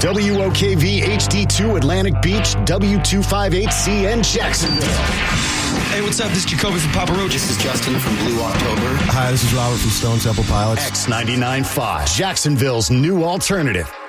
WOKV HD2 Atlantic Beach, W258C in Jacksonville. Hey, what's up? This is Jacoby from Papa Roach. This is Justin from Blue October. Hi, this is Robert from Stone Temple Pilots. X99.5, Jacksonville's new alternative.